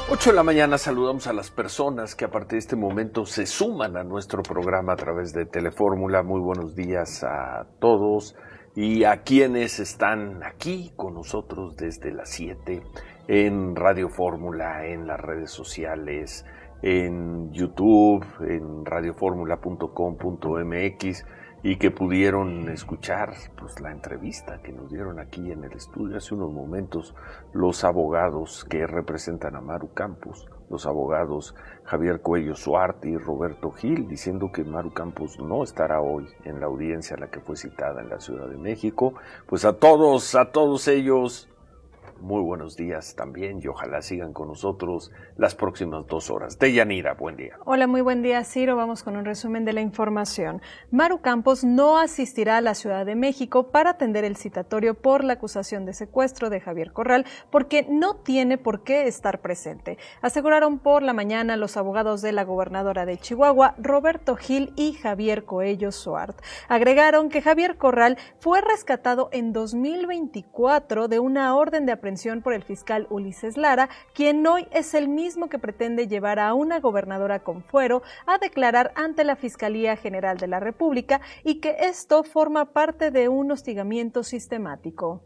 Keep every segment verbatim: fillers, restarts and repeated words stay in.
ocho de la mañana saludamos a las personas que a partir de este momento se suman a nuestro programa a través de Telefórmula. Muy buenos días a todos y a quienes están aquí con nosotros desde las siete en Radio Fórmula, en las redes sociales, en YouTube, en radioformula punto com punto m x y que pudieron escuchar pues la entrevista que nos dieron aquí en el estudio hace unos momentos los abogados que representan a Maru Campos, los abogados Javier Cuello Suart y Roberto Gil, diciendo que Maru Campos no estará hoy en la audiencia a la que fue citada en la Ciudad de México. Pues a todos, a todos ellos, muy buenos días también y ojalá sigan con nosotros las próximas dos horas. Deyanira, buen día. Hola, muy buen día, Ciro. Vamos con un resumen de la información. Maru Campos no asistirá a la Ciudad de México para atender el citatorio por la acusación de secuestro de Javier Corral porque no tiene por qué estar presente. Aseguraron por la mañana los abogados de la gobernadora de Chihuahua, Roberto Gil y Javier Coello Suart. Agregaron que Javier Corral fue rescatado en dos mil veinticuatro de una orden de aprehensión por el fiscal Ulises Lara, quien hoy es el mismo que pretende llevar a una gobernadora con fuero a declarar ante la Fiscalía General de la República y que esto forma parte de un hostigamiento sistemático.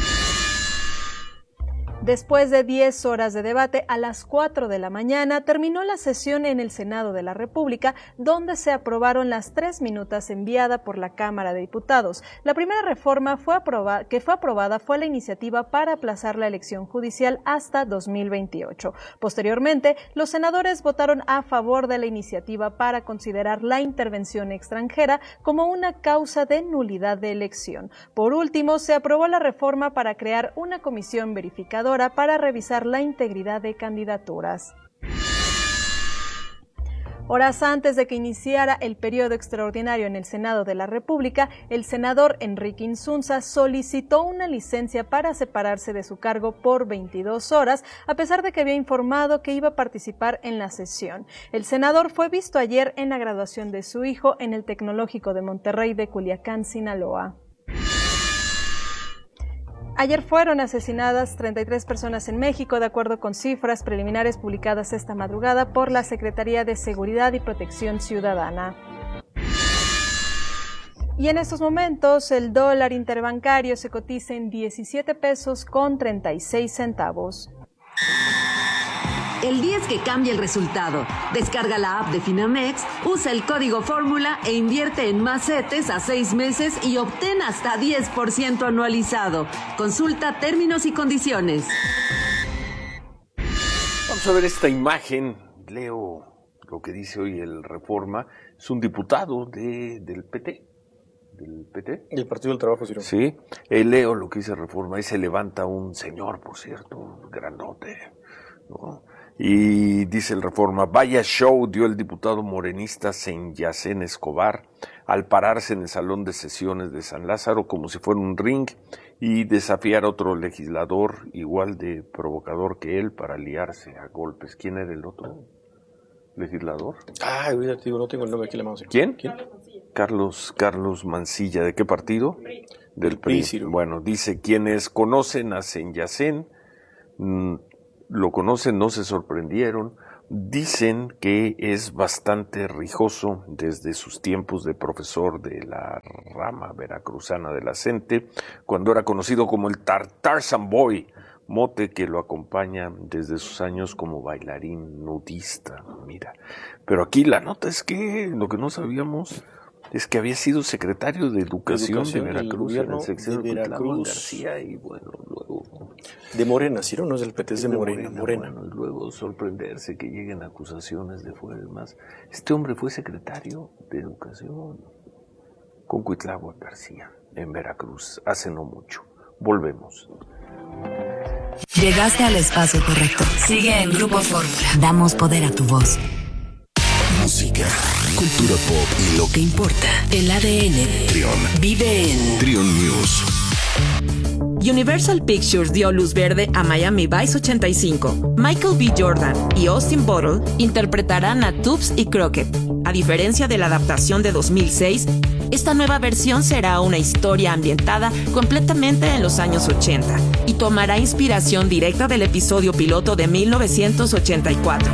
Después de diez horas de debate, a las cuatro de la mañana terminó la sesión en el Senado de la República, donde se aprobaron las tres minutas enviadas por la Cámara de Diputados. La primera reforma fue aprobada, que fue aprobada fue la iniciativa para aplazar la elección judicial hasta dos mil veintiocho. Posteriormente, los senadores votaron a favor de la iniciativa para considerar la intervención extranjera como una causa de nulidad de elección. Por último, se aprobó la reforma para crear una comisión verificadora para revisar la integridad de candidaturas. Horas antes de que iniciara el periodo extraordinario en el Senado de la República, el senador Enrique Insunza solicitó una licencia para separarse de su cargo por veintidós horas, a pesar de que había informado que iba a participar en la sesión. El senador fue visto ayer en la graduación de su hijo en el Tecnológico de Monterrey de Culiacán, Sinaloa. Ayer fueron asesinadas treinta y tres personas en México, de acuerdo con cifras preliminares publicadas esta madrugada por la Secretaría de Seguridad y Protección Ciudadana. Y en estos momentos el dólar interbancario se cotiza en diecisiete pesos con treinta y seis centavos. El día es que cambia el resultado. Descarga la app de Finamex, usa el código Fórmula e invierte en más CETES a seis meses y obtén hasta diez por ciento anualizado. Consulta términos y condiciones. Vamos a ver esta imagen. Leo lo que dice hoy el Reforma. Es un diputado de, del P T. ¿Del P T? Del Partido del Trabajo, sí. Sí. Eh, leo lo que dice Reforma. Ahí se levanta un señor, por cierto, grandote, ¿no? Y dice el Reforma, vaya show dio el diputado morenista Senyacén Escobar al pararse en el salón de sesiones de San Lázaro como si fuera un ring y desafiar a otro legislador igual de provocador que él para liarse a golpes. ¿Quién era el otro legislador? Ah, ahorita te digo, no tengo el nombre aquí en la mano. ¿Quién? ¿Quién? Carlos, Carlos Mancilla. ¿De qué partido? P R I. Del P R I. Sí, bueno, dice, quienes conocen a Senyacén mmm, lo conocen, no se sorprendieron, dicen que es bastante rijoso desde sus tiempos de profesor de la rama veracruzana de la CENTE, cuando era conocido como el Tar Tarzan Boy, mote que lo acompaña desde sus años como bailarín nudista. Mira, pero aquí la nota es que lo que no sabíamos es que había sido secretario de Educación, Educación de Veracruz, en el sexenio de Veracruz García, y bueno, luego... De Morena, ¿sí? No es del P T, es de, de Morena. Morena, Morena. Bueno, y luego sorprenderse que lleguen acusaciones de fuera. Más, este hombre fue secretario de Educación con Cuitláhuac García, en Veracruz, hace no mucho. Volvemos. Llegaste al espacio correcto. Sigue en Grupo Fórmula. Damos poder a tu voz. Música, cultura pop y lo que importa. El A D N de Trión vive en Trión News. Universal Pictures dio luz verde a Miami Vice ochenta y cinco. Michael B. Jordan y Austin Butler interpretarán a Tubbs y Crockett. A diferencia de la adaptación de dos mil seis, Esta nueva versión será una historia ambientada completamente en los años ochenta y tomará inspiración directa del episodio piloto de mil novecientos ochenta y cuatro.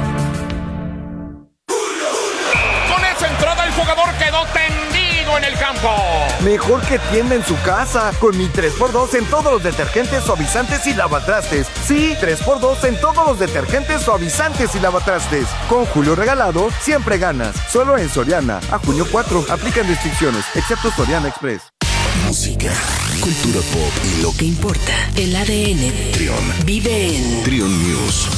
Con esa entrada el jugador quedó tendido en el campo. Mejor que tienda en su casa, con mi tres por dos en todos los detergentes, suavizantes y lavatrastes. Sí, tres por dos en todos los detergentes, suavizantes y lavatrastes. Con Julio regalado, siempre ganas. Solo en Soriana. A junio cuatro, aplican restricciones, excepto Soriana Express. Música, cultura pop y lo que importa. El A D N Trión vive en Trión News.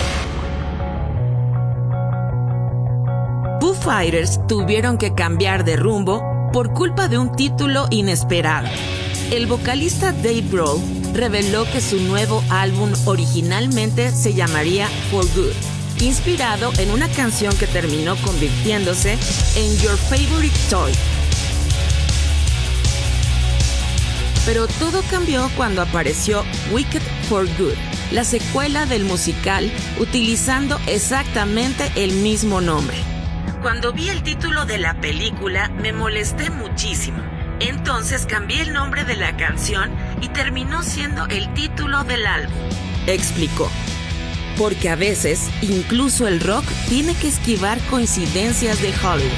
Foo Fighters tuvieron que cambiar de rumbo por culpa de un título inesperado. El vocalista Dave Grohl reveló que su nuevo álbum originalmente se llamaría For Good, inspirado en una canción que terminó convirtiéndose en Your Favorite Toy. Pero todo cambió cuando apareció Wicked for Good, la secuela del musical, utilizando exactamente el mismo nombre. Cuando vi el título de la película, me molesté muchísimo. Entonces cambié el nombre de la canción y terminó siendo el título del álbum, explicó. Porque a veces, incluso el rock tiene que esquivar coincidencias de Hollywood.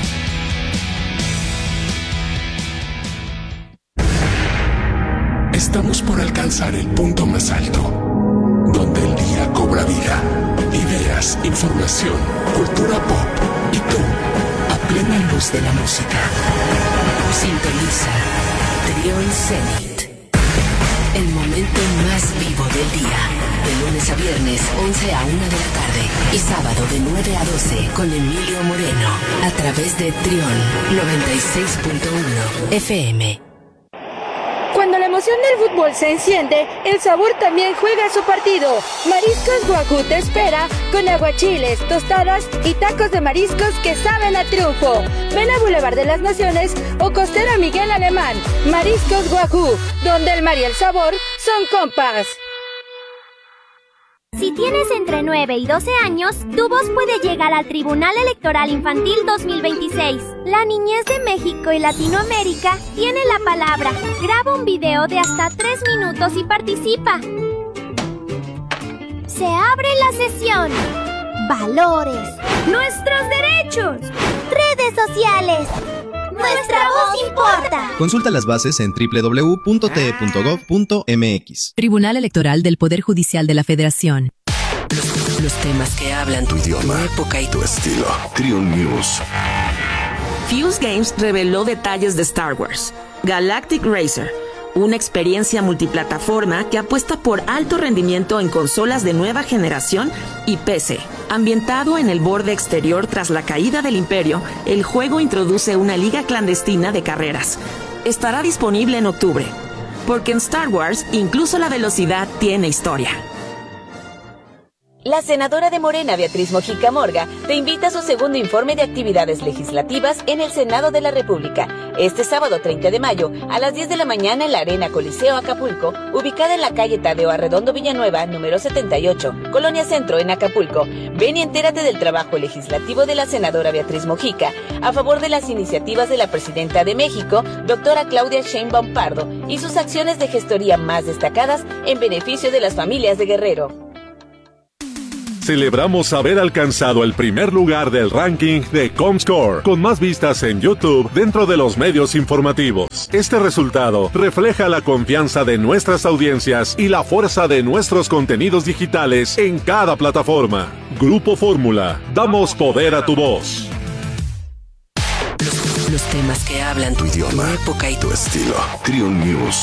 Estamos por alcanzar el punto más alto, donde el día cobra vida. Ideas, información, cultura pop y tú, a plena luz de la música. Sintoniza Trión Zenit. El momento más vivo del día. De lunes a viernes, once a una de la tarde. Y sábado de nueve a doce con Emilio Moreno. A través de Trión noventa y seis punto uno F M. Cuando la emoción del fútbol se enciende, el sabor también juega su partido. Mariscos Guajú te espera con aguachiles, tostadas y tacos de mariscos que saben a triunfo. Ven a Boulevard de las Naciones o Costera Miguel Alemán. Mariscos Guajú, donde el mar y el sabor son compas. Si tienes entre nueve y doce años, tu voz puede llegar al Tribunal Electoral Infantil dos mil veintiséis. La niñez de México y Latinoamérica tiene la palabra. Graba un video de hasta tres minutos y participa. Se abre la sesión. Valores. Nuestros derechos. Redes sociales. Nuestra voz importa. Consulta las bases en doble u doble u doble u punto t e punto gov punto m x. Tribunal Electoral del Poder Judicial de la Federación. Los, los temas que hablan tu idioma, tu época y tu estilo. Trión News. Fuse Games reveló detalles de Star Wars Galactic Racer, una experiencia multiplataforma que apuesta por alto rendimiento en consolas de nueva generación y P C. Ambientado en el borde exterior tras la caída del Imperio, el juego introduce una liga clandestina de carreras. Estará disponible en octubre, porque en Star Wars incluso la velocidad tiene historia. La senadora de Morena, Beatriz Mojica Morga, te invita a su segundo informe de actividades legislativas en el Senado de la República. Este sábado treinta de mayo, a las diez de la mañana en la Arena Coliseo Acapulco, ubicada en la calle Tadeo Arredondo Villanueva, número setenta y ocho, Colonia Centro, en Acapulco. Ven y entérate del trabajo legislativo de la senadora Beatriz Mojica, a favor de las iniciativas de la Presidenta de México, doctora Claudia Sheinbaum Pardo, y sus acciones de gestoría más destacadas en beneficio de las familias de Guerrero. Celebramos haber alcanzado el primer lugar del ranking de Comscore, con más vistas en YouTube dentro de los medios informativos. Este resultado refleja la confianza de nuestras audiencias y la fuerza de nuestros contenidos digitales en cada plataforma. Grupo Fórmula, damos poder a tu voz. Los, los temas que hablan tu idioma, tu época y tu estilo. Trión News.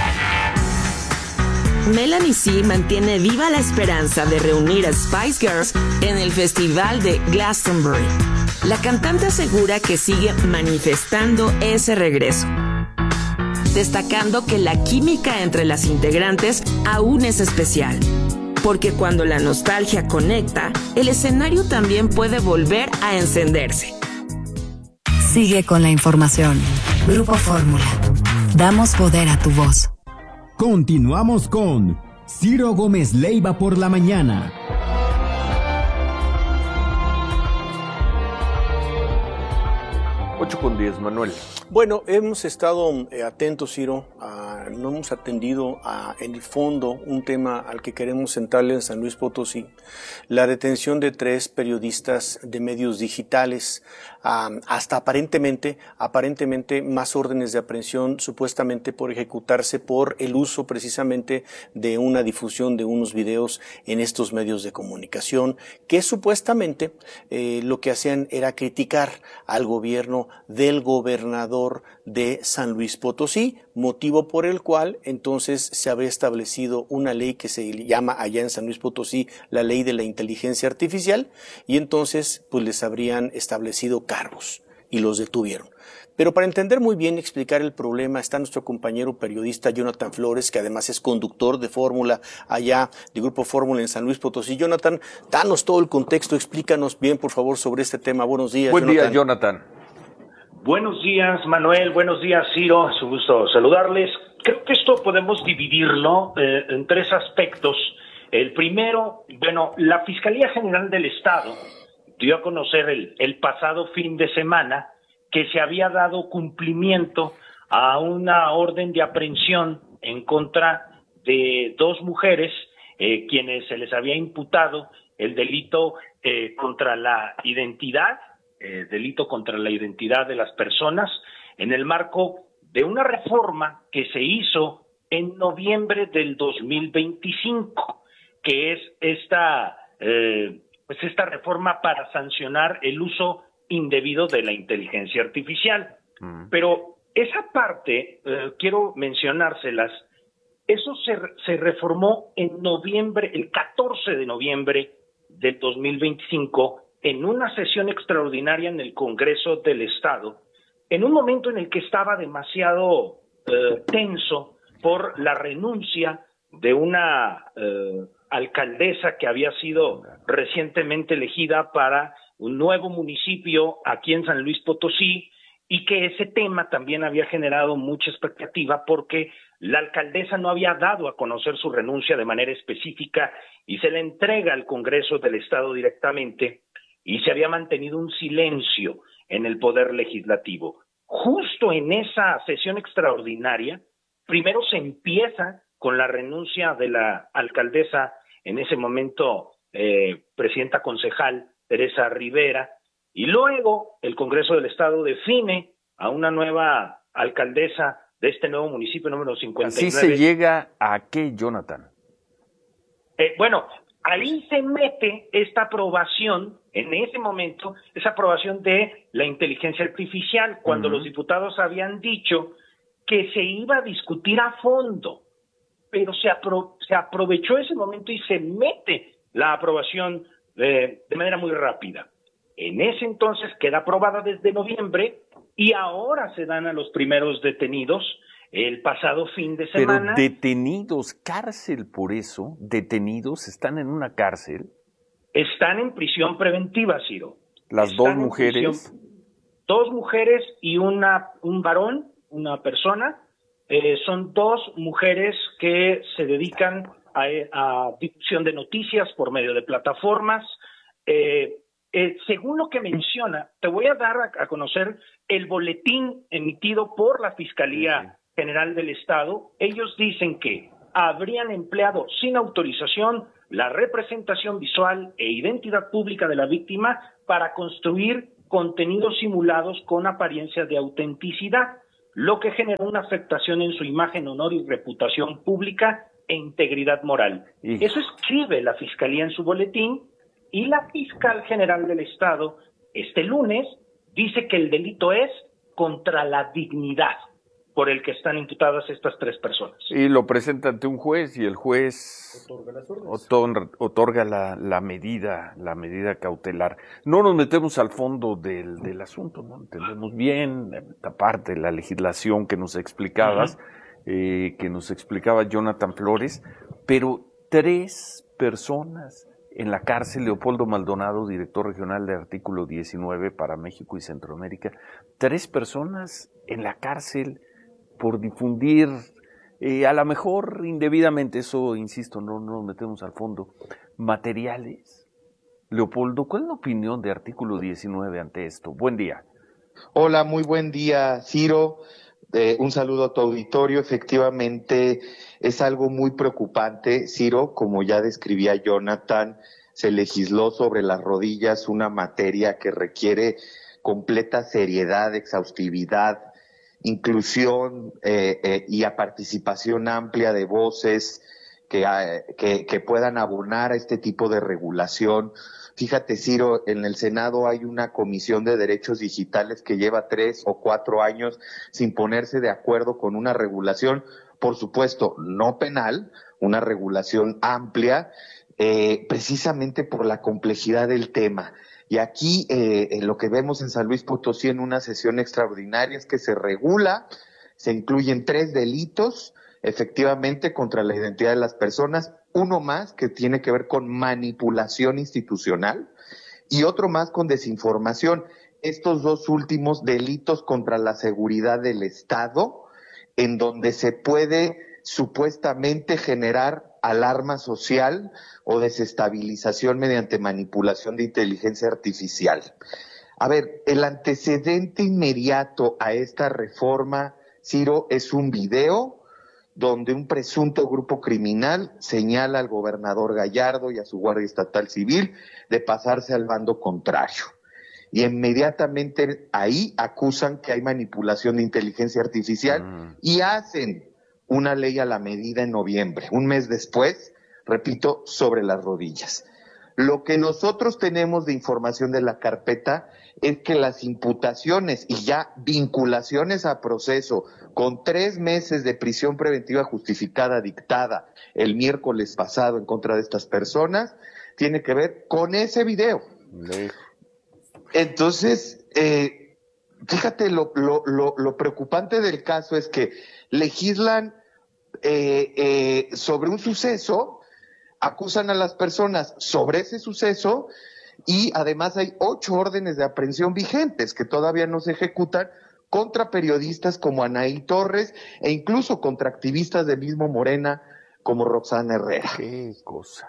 Melanie C mantiene viva la esperanza de reunir a Spice Girls en el festival de Glastonbury. La cantante asegura que sigue manifestando ese regreso, destacando que la química entre las integrantes aún es especial, porque cuando la nostalgia conecta, el escenario también puede volver a encenderse. Sigue con la información. Grupo Fórmula. Damos poder a tu voz. Continuamos con Ciro Gómez Leiva por la mañana. ocho con diez, Manuel. Bueno, hemos estado eh, atentos, Ciro, a, no hemos atendido a, en el fondo un tema al que queremos centrarle en San Luis Potosí, la detención de tres periodistas de medios digitales, um, hasta aparentemente, aparentemente más órdenes de aprehensión supuestamente por ejecutarse por el uso precisamente de una difusión de unos videos en estos medios de comunicación, que supuestamente eh, lo que hacían era criticar al gobierno del gobernador de San Luis Potosí, motivo por el cual entonces se habría establecido una ley que se llama allá en San Luis Potosí la ley de la inteligencia artificial, y entonces pues les habrían establecido cargos y los detuvieron. Pero para entender muy bien y explicar el problema está nuestro compañero periodista Jonathan Flores, que además es conductor de Fórmula allá, de Grupo Fórmula en San Luis Potosí. Jonathan, danos todo el contexto, explícanos bien por favor sobre este tema. Buenos días, Buen Jonathan. día, Jonathan. Buenos días, Manuel. Buenos días, Ciro. Es un gusto saludarles. Creo que esto podemos dividirlo eh, en tres aspectos. El primero, bueno, la Fiscalía General del Estado dio a conocer el, el pasado fin de semana que se había dado cumplimiento a una orden de aprehensión en contra de dos mujeres, eh, quienes se les había imputado el delito eh, contra la identidad, Eh, delito contra la identidad de las personas, en el marco de una reforma que se hizo en noviembre del dos mil veinticinco, que es esta, eh, pues esta reforma para sancionar el uso indebido de la inteligencia artificial. Mm. Pero esa parte, eh, quiero mencionárselas, eso se, se reformó en noviembre, el catorce de noviembre del dos mil veinticinco, en una sesión extraordinaria en el Congreso del Estado, en un momento en el que estaba demasiado eh, tenso por la renuncia de una eh, alcaldesa que había sido recientemente elegida para un nuevo municipio aquí en San Luis Potosí, y que ese tema también había generado mucha expectativa porque la alcaldesa no había dado a conocer su renuncia de manera específica y se le entrega al Congreso del Estado directamente, y se había mantenido un silencio en el Poder Legislativo. Justo en esa sesión extraordinaria, primero se empieza con la renuncia de la alcaldesa, en ese momento eh, presidenta concejal, Teresa Rivera, y luego el Congreso del Estado define a una nueva alcaldesa de este nuevo municipio número cincuenta y nueve. ¿Así se llega a qué, Jonathan? Eh, bueno, ahí se mete esta aprobación, en ese momento, esa aprobación de la inteligencia artificial, cuando uh-huh. los diputados habían dicho que se iba a discutir a fondo, pero se, apro- se aprovechó ese momento y se mete la aprobación de, de manera muy rápida. En ese entonces queda aprobada desde noviembre y ahora se dan a los primeros detenidos el pasado fin de semana. Pero detenidos, cárcel por eso, detenidos, están en una cárcel. Están en prisión preventiva, Ciro. Las Están dos mujeres. Prisión, dos mujeres y una un varón, una persona. Eh, son dos mujeres que se dedican a, a difusión de noticias por medio de plataformas. Eh, eh, según lo que menciona, te voy a dar a, a conocer el boletín emitido por la Fiscalía sí. General del Estado. Ellos dicen que habrían empleado sin autorización la representación visual e identidad pública de la víctima para construir contenidos simulados con apariencia de autenticidad, lo que generó una afectación en su imagen, honor y reputación pública e integridad moral. Sí. Eso escribe la Fiscalía en su boletín, y la Fiscal General del Estado este lunes dice que el delito es contra la dignidad por el que están imputadas estas tres personas. Y lo presenta ante un juez y el juez otorga, las órdenes. otorga, otorga la, la medida, la medida cautelar. No nos metemos al fondo del, del asunto, ¿no? Entendemos bien esta parte de la legislación que nos explicabas, uh-huh. eh, que nos explicaba Jonathan Flores, pero tres personas en la cárcel. Leopoldo Maldonado, director regional de Artículo diecinueve para México y Centroamérica, tres personas en la cárcel por difundir, eh, a lo mejor indebidamente, eso insisto, no, no nos metemos al fondo, materiales. Leopoldo, ¿cuál es la opinión de Artículo diecinueve ante esto? Buen día. Hola, muy buen día, Ciro. Eh, un saludo a tu auditorio. Efectivamente, es algo muy preocupante, Ciro. Como ya describía Jonathan, se legisló sobre las rodillas una materia que requiere completa seriedad, exhaustividad, inclusión eh, eh, y a participación amplia de voces que, eh, que, que puedan abonar a este tipo de regulación. Fíjate, Ciro, en el Senado hay una comisión de derechos digitales que lleva tres o cuatro años sin ponerse de acuerdo con una regulación, por supuesto, no penal, una regulación amplia, eh, precisamente por la complejidad del tema. Y aquí eh, lo que vemos en San Luis Potosí en una sesión extraordinaria es que se regula, se incluyen tres delitos, efectivamente, contra la identidad de las personas, uno más que tiene que ver con manipulación institucional y otro más con desinformación. Estos dos últimos delitos contra la seguridad del Estado, en donde se puede supuestamente generar alarma social o desestabilización mediante manipulación de inteligencia artificial. A ver, el antecedente inmediato a esta reforma, Ciro, es un video donde un presunto grupo criminal señala al gobernador Gallardo y a su Guardia Estatal Civil de pasarse al bando contrario. Y inmediatamente ahí acusan que hay manipulación de inteligencia artificial mm. y hacen una ley a la medida en noviembre, un mes después, repito, sobre las rodillas. Lo que nosotros tenemos de información de la carpeta es que las imputaciones y ya vinculaciones a proceso con tres meses de prisión preventiva justificada dictada el miércoles pasado en contra de estas personas tiene que ver con ese video. Entonces, eh, fíjate, lo, lo, lo, lo preocupante del caso es que legislan eh, eh, sobre un suceso, acusan a las personas sobre ese suceso y además hay ocho órdenes de aprehensión vigentes que todavía no se ejecutan contra periodistas como Anaí Torres e incluso contra activistas del mismo Morena como Roxana Herrera. Qué cosa.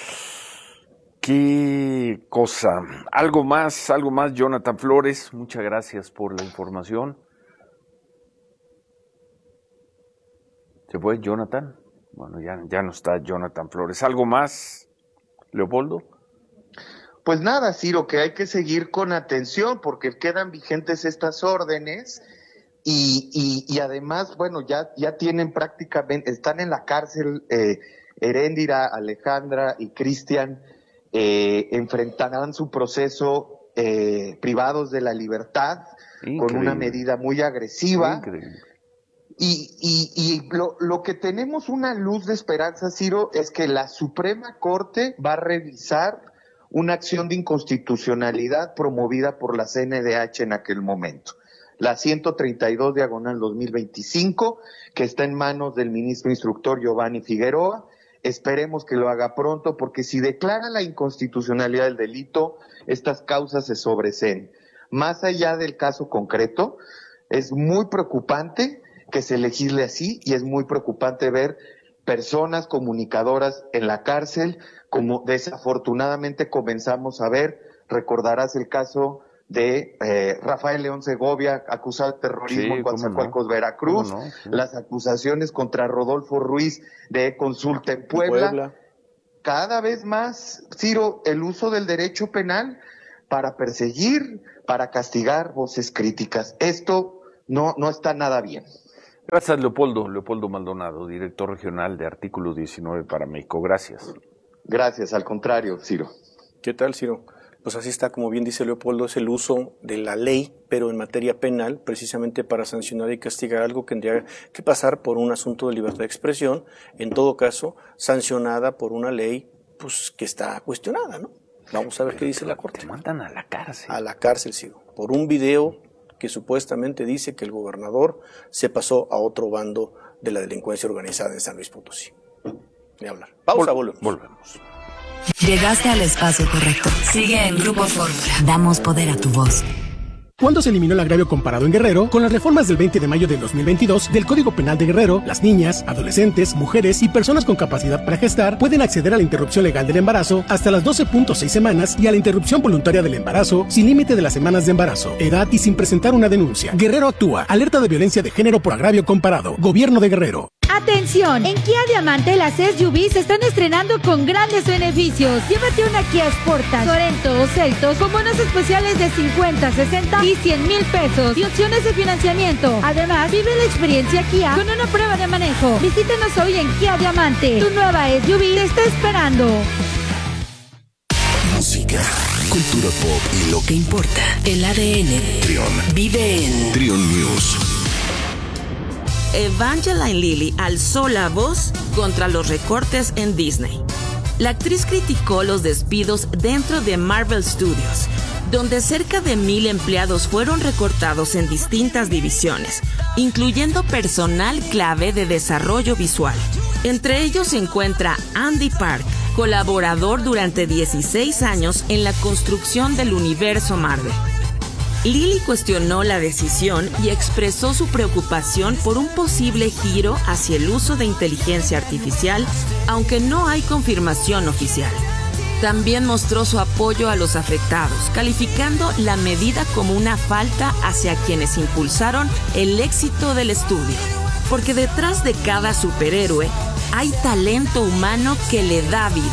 Qué cosa. Algo más, algo más, Jonathan Flores. Muchas gracias por la información. ¿Se fue Jonathan? Bueno, ya, ya no está Jonathan Flores. ¿Algo más, Leopoldo? Pues nada, Ciro, que hay que seguir con atención porque quedan vigentes estas órdenes y, y, y además, bueno, ya, ya tienen prácticamente, están en la cárcel eh, Heréndira, Alejandra y Cristian, eh, enfrentarán su proceso eh, privados de la libertad. Increíble. Con una medida muy agresiva. Increíble. Y, y, y lo, lo que tenemos una luz de esperanza, Ciro, es que la Suprema Corte va a revisar una acción de inconstitucionalidad promovida por la C N D H en aquel momento, la ciento treinta y dos diagonal dos mil veinticinco, que está en manos del ministro instructor Giovanni Figueroa. Esperemos que lo haga pronto, porque si declara la inconstitucionalidad del delito, estas causas se sobreseen. Más allá del caso concreto, es muy preocupante que se legisle así y es muy preocupante ver personas comunicadoras en la cárcel, como desafortunadamente comenzamos a ver. Recordarás el caso de eh, Rafael León Segovia, acusado de terrorismo sí, en Coatzacoalcos, no? Veracruz, no? Sí. Las acusaciones contra Rodolfo Ruiz de consulta en Puebla. Puebla. Cada vez más, Ciro, el uso del derecho penal para perseguir, para castigar voces críticas. Esto no, no está nada bien. Gracias, Leopoldo. Leopoldo Maldonado, director regional de Artículo diecinueve para México. Gracias. Gracias, al contrario, Ciro. ¿Qué tal, Ciro? Pues así está, como bien dice Leopoldo, es el uso de la ley, pero en materia penal, precisamente para sancionar y castigar algo que tendría que pasar por un asunto de libertad de expresión, en todo caso, sancionada por una ley pues que está cuestionada, ¿no? Vamos a ver qué dice la Corte. Te mandan a la cárcel. A la cárcel, Ciro, por un video que supuestamente dice que el gobernador se pasó a otro bando de la delincuencia organizada en San Luis Potosí. Ni hablar. Pausa, Vol- volvemos. Volvemos. Llegaste al espacio correcto. Sigue en Grupo Fórmula. Damos poder a tu voz. ¿Cuándo se eliminó el agravio comparado en Guerrero? Con las reformas del veinte de mayo del dos mil veintidós del Código Penal de Guerrero, las niñas, adolescentes, mujeres y personas con capacidad para gestar pueden acceder a la interrupción legal del embarazo hasta las doce punto seis semanas y a la interrupción voluntaria del embarazo sin límite de las semanas de embarazo, edad y sin presentar una denuncia. Guerrero actúa. Alerta de violencia de género por agravio comparado. Gobierno de Guerrero. ¡Atención! En Kia Diamante las S U V se están estrenando con grandes beneficios. Llévate una Kia Sportage, Sorento o Seltos con bonos especiales de cincuenta, sesenta y cien mil pesos y opciones de financiamiento. Además, vive la experiencia Kia con una prueba de manejo. Visítenos hoy en Kia Diamante. Tu nueva S U V te está esperando. Música, cultura pop y lo que importa. El A D N Trión vive en Trión News. Evangeline Lilly alzó la voz contra los recortes en Disney. La actriz criticó los despidos dentro de Marvel Studios, donde cerca de mil empleados fueron recortados en distintas divisiones, incluyendo personal clave de desarrollo visual. Entre ellos se encuentra Andy Park, colaborador durante dieciséis años en la construcción del universo Marvel. Lilly cuestionó la decisión y expresó su preocupación por un posible giro hacia el uso de inteligencia artificial, aunque no hay confirmación oficial. También mostró su apoyo a los afectados, calificando la medida como una falta hacia quienes impulsaron el éxito del estudio. Porque detrás de cada superhéroe hay talento humano que le da vida.